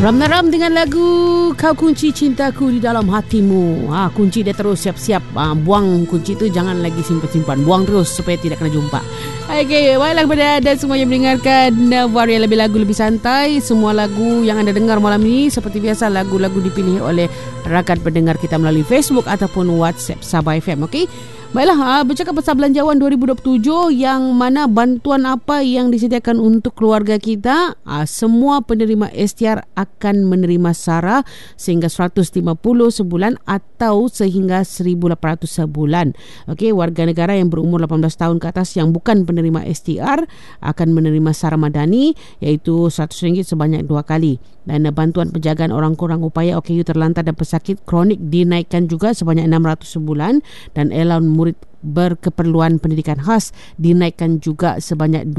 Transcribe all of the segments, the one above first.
Ram dengan lagu Kau Kunci Cintaku di Dalam Hatimu. Kunci dia terus, siap-siap. Buang kunci tu, jangan lagi simpan-simpan. Buang terus supaya tidak kena jumpa. Okey, baiklah kepada anda semua yang mendengarkan Varia Lebih Lagu Lebih Santai. Semua lagu yang anda dengar malam ini seperti biasa lagu-lagu dipilih oleh rakan pendengar kita melalui Facebook ataupun WhatsApp Sabah FM. Okey. Baiklah, bercakap pasal belanjawan 2027 yang mana bantuan apa yang disediakan untuk keluarga kita, semua penerima STR akan menerima SARA sehingga 150 sebulan atau sehingga 1,800 sebulan. Okey, warga negara yang berumur 18 tahun ke atas yang bukan penerima STR akan menerima SARA Madani iaitu RM100 sebanyak 2 kali. Dan bantuan penjagaan orang kurang upaya OKU terlantar dan pesakit kronik dinaikkan juga sebanyak 600 sebulan dan allowance murid berkeperluan pendidikan khas dinaikkan juga sebanyak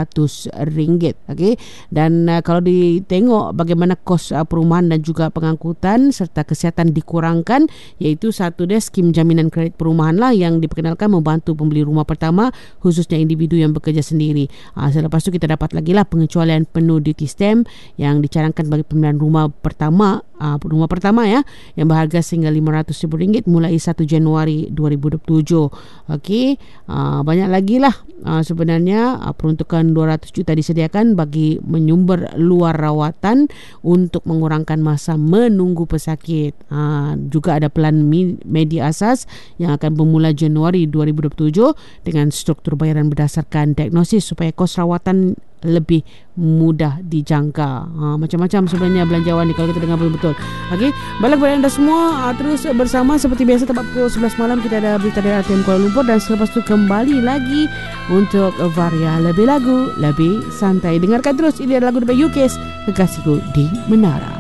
RM200. Okey, dan kalau ditengok bagaimana kos perumahan dan juga pengangkutan serta kesihatan dikurangkan, iaitu satu dia skim jaminan kredit perumahan lah yang diperkenalkan membantu pembeli rumah pertama khususnya individu yang bekerja sendiri. Selepas tu kita dapat lagi lah pengecualian penuh duty stamp yang dicanangkan bagi pembelian rumah pertama ya yang berharga sehingga RM500,000 mulai 1 Januari 2027. Okey, banyak lagi lah sebenarnya peruntukan 200 juta disediakan bagi menyumber luar rawatan untuk mengurangkan masa menunggu pesakit. Juga ada pelan media asas yang akan bermula Januari 2027 dengan struktur bayaran berdasarkan diagnosis supaya kos rawatan lebih mudah dijangka. Macam-macam sebenarnya belanjawan ni kalau kita dengar betul-betul. Okey, balik kepada anda semua, terus bersama seperti biasa tepat pukul 11 malam kita ada berita dari RTM Kuala Lumpur dan selepas tu kembali lagi untuk Varia Lebih Lagu Lebih Santai. Dengarkan terus, ini adalah lagu dari UKS Kekasihku di Menara.